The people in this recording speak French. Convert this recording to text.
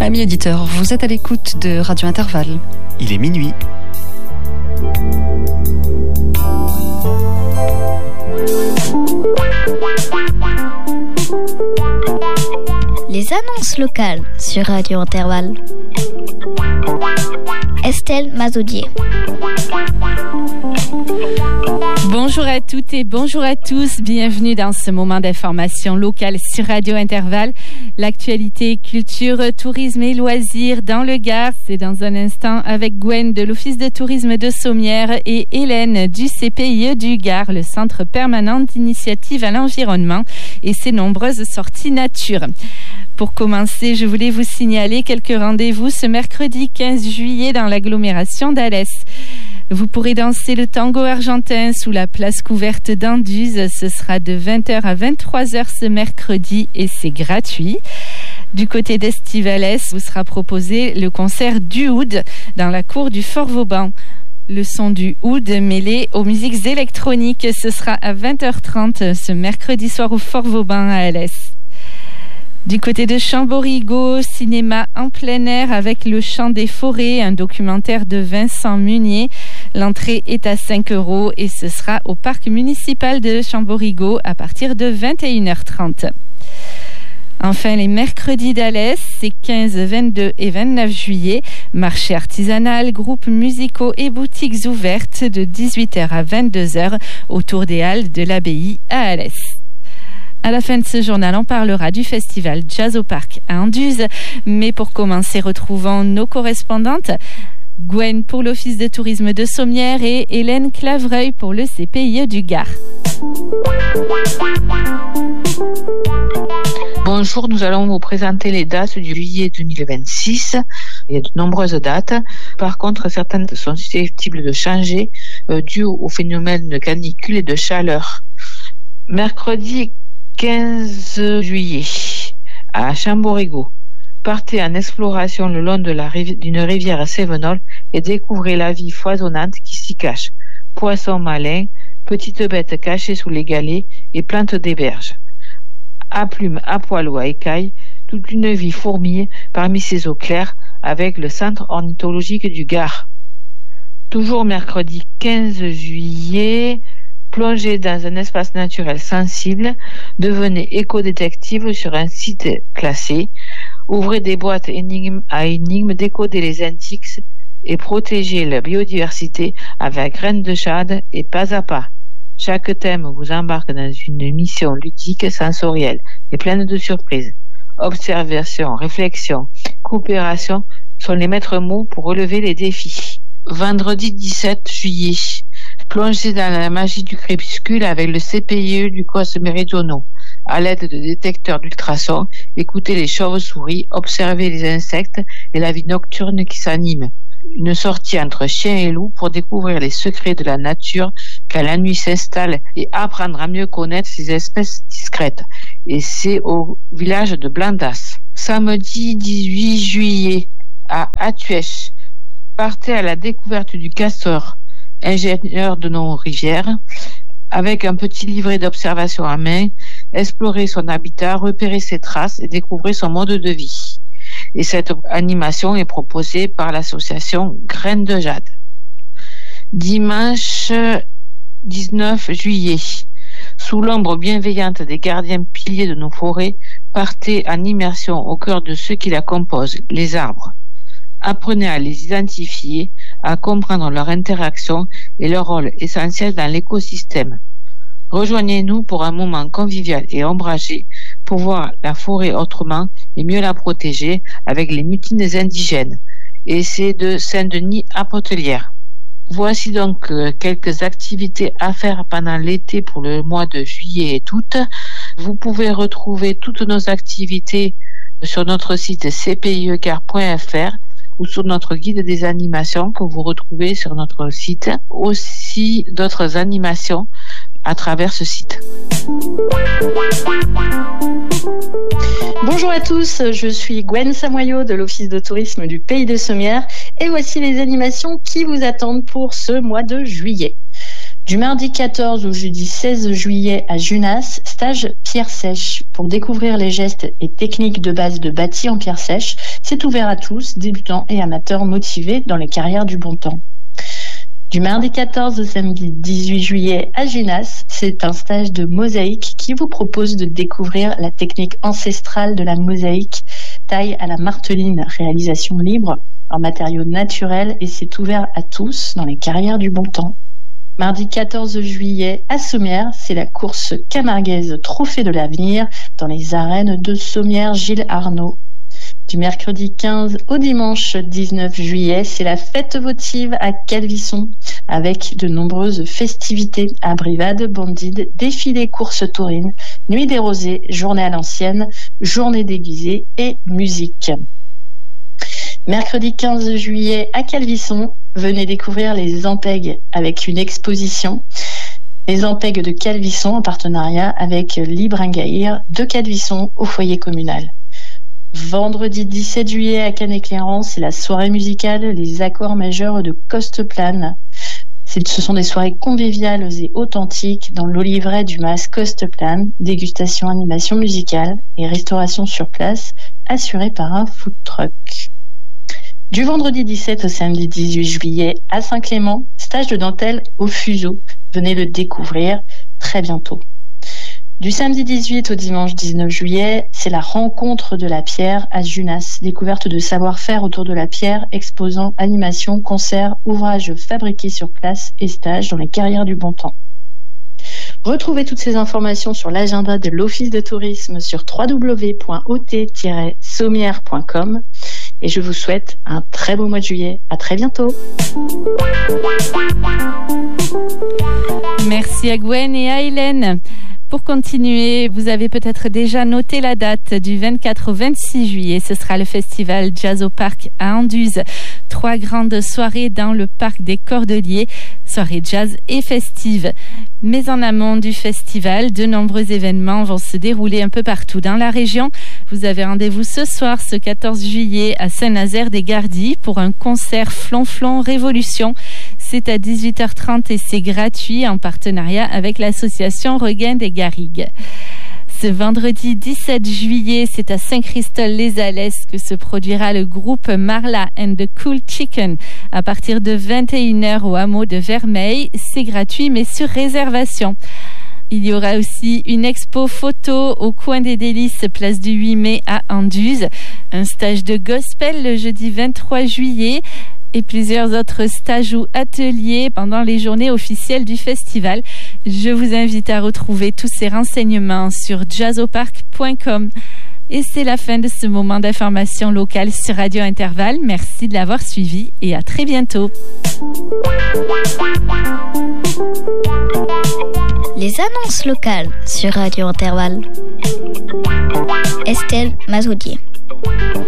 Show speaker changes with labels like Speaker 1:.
Speaker 1: Amis auditeurs, vous êtes à l'écoute de Radio Intervalle.
Speaker 2: Il est minuit.
Speaker 3: Les annonces locales sur Radio Intervalle. Estelle Mazaudier.
Speaker 4: Bonjour à toutes et bonjour à tous. Bienvenue dans ce moment d'information locale sur Radio Intervalle. L'actualité, culture, tourisme et loisirs dans le Gard. C'est dans un instant avec Gwen de l'Office de tourisme de Sommières et Hélène du CPIE du Gard, le Centre permanent d'initiative à l'environnement et ses nombreuses sorties nature. Pour commencer, je voulais vous signaler quelques rendez-vous ce mercredi 15 juillet dans l'agglomération d'Alès. Vous pourrez danser le tango argentin sous la place couverte d'Anduze. Ce sera de 20h à 23h ce mercredi et c'est gratuit. Du côté d'Estivalès, vous sera proposé le concert du oud dans la cour du Fort Vauban. Le son du oud mêlé aux musiques électroniques, ce sera à 20h30 ce mercredi soir au Fort Vauban à Alès. Du côté de Chamborigo, cinéma en plein air avec Le Chant des Forêts, un documentaire de Vincent Munier. L'entrée est à 5 € et ce sera au parc municipal de Chamborigo à partir de 21h30. Enfin, les mercredis d'Alès, c'est 15, 22 et 29 juillet. Marché artisanal, groupes musicaux et boutiques ouvertes de 18h à 22h autour des halles de l'abbaye à Alès. À la fin de ce journal, on parlera du festival Jazz au Parc à Anduze. Mais pour commencer, retrouvons nos correspondantes. Gwen pour l'Office de tourisme de Sommières et Hélène Clavreuil pour le CPIE du Gard.
Speaker 5: Bonjour, nous allons vous présenter les dates du juillet 2026. Il y a de nombreuses dates. Par contre, certaines sont susceptibles de changer dû au phénomène de canicule et de chaleur. Mercredi 15 juillet, à Chamborigo, partez en exploration le long d'une rivière Cévenol et découvrez la vie foisonnante qui s'y cache. Poissons malins, petites bêtes cachées sous les galets et plantes des berges. À plumes, à poil ou à écailles, toute une vie fourmille parmi ces eaux claires avec le centre ornithologique du Gard. Toujours mercredi 15 juillet, plongez dans un espace naturel sensible, devenez éco-détective sur un site classé, ouvrez des boîtes à énigmes, décodez les indices et protégez la biodiversité avec graines de jade et pas à pas. Chaque thème vous embarque dans une mission ludique, sensorielle et pleine de surprises. Observation, réflexion, coopération sont les maîtres mots pour relever les défis. Vendredi 17 juillet, plongez dans la magie du crépuscule avec le CPIE du COS méridionaux. À l'aide de détecteurs d'ultrasons, écoutez les chauves-souris, observez les insectes et la vie nocturne qui s'anime. Une sortie entre chien et loup pour découvrir les secrets de la nature quand la nuit s'installe et apprendre à mieux connaître ces espèces discrètes. Et c'est au village de Blandas. Samedi 18 juillet, à Atuèche, partez à la découverte du castor, ingénieur de nos rivières, avec un petit livret d'observation à main, explorez son habitat, repérez ses traces et découvrez son mode de vie. Et cette animation est proposée par l'association Graines de Jade. Dimanche 19 juillet, sous l'ombre bienveillante des gardiens piliers de nos forêts, partez en immersion au cœur de ceux qui la composent, les arbres. Apprenez à les identifier, à comprendre leur interaction et leur rôle essentiel dans l'écosystème. Rejoignez-nous pour un moment convivial et ombragé pour voir la forêt autrement et mieux la protéger avec les mutines indigènes. Et c'est de Saint-Denis à Potelière. Voici donc quelques activités à faire pendant l'été pour le mois de juillet et août. Vous pouvez retrouver toutes nos activités sur notre site cpiegard.fr ou sur notre guide des animations que vous retrouvez sur notre site. Aussi d'autres animations à travers ce site.
Speaker 6: Bonjour à tous, je suis Gwen Samoyau de l'Office de tourisme du Pays de Sommières et voici les animations qui vous attendent pour ce mois de juillet. Du mardi 14 au jeudi 16 juillet à Junas, stage pierre sèche. Pour découvrir les gestes et techniques de base de bâti en pierre sèche, c'est ouvert à tous, débutants et amateurs motivés dans les carrières du bon temps. Du mardi 14 au samedi 18 juillet à Junas, c'est un stage de mosaïque qui vous propose de découvrir la technique ancestrale de la mosaïque, taille à la marteline, réalisation libre, en matériaux naturels, et c'est ouvert à tous dans les carrières du bon temps. Mardi 14 juillet à Sommières, c'est la course camarguaise Trophée de l'avenir dans les arènes de Sommières Gilles Arnaud. Du mercredi 15 au dimanche 19 juillet, c'est la fête votive à Calvisson avec de nombreuses festivités, abrivades, bandides, défilés, courses taurines, nuit des rosées, journée à l'ancienne, journée déguisée et musique. Mercredi 15 juillet à Calvisson, venez découvrir les Ampègues avec une exposition. Les Ampègues de Calvisson en partenariat avec Libringaïr de Calvisson au foyer communal. Vendredi 17 juillet à Canet-Clairon, c'est la soirée musicale Les Accords majeurs de Costeplane. Ce sont des soirées conviviales et authentiques dans l'oliveraie du Mas Costeplane, dégustation, animation musicale et restauration sur place assurée par un food truck. Du vendredi 17 au samedi 18 juillet à Saint-Clément, stage de dentelle au fuseau. Venez le découvrir très bientôt. Du samedi 18 au dimanche 19 juillet, c'est la rencontre de la pierre à Junas. Découverte de savoir-faire autour de la pierre, exposant animation, concerts, ouvrages fabriqués sur place et stages dans les carrières du bon temps. Retrouvez toutes ces informations sur l'agenda de l'Office de tourisme sur www.ot-sommières.com et je vous souhaite un très beau mois de juillet. À très bientôt.
Speaker 4: Merci à Gwen et à Hélène. Pour continuer, vous avez peut-être déjà noté la date du 24 au 26 juillet. Ce sera le festival Jazz au Parc à Anduze. 3 grandes soirées dans le parc des Cordeliers, soirées jazz et festives. Mais en amont du festival, de nombreux événements vont se dérouler un peu partout dans la région. Vous avez rendez-vous ce soir, ce 14 juillet, à Saint-Nazaire-des-Gardis pour un concert Flonflon Révolution. C'est à 18h30 et c'est gratuit en partenariat avec l'association Regain des Garrigues. Ce vendredi 17 juillet, c'est à Saint-Christol-les-Alès que se produira le groupe Marla and the Cool Chicken à partir de 21h au hameau de Vermeil. C'est gratuit mais sur réservation. Il y aura aussi une expo photo au coin des Délices, place du 8 mai à Anduze. Un stage de gospel le jeudi 23 juillet. Et plusieurs autres stages ou ateliers pendant les journées officielles du festival. Je vous invite à retrouver tous ces renseignements sur jazzopark.com. Et c'est la fin de ce moment d'information locale sur Radio Intervalle. Merci de l'avoir suivi et à très bientôt.
Speaker 3: Les annonces locales sur Radio Intervalle. Estelle Mazoudier.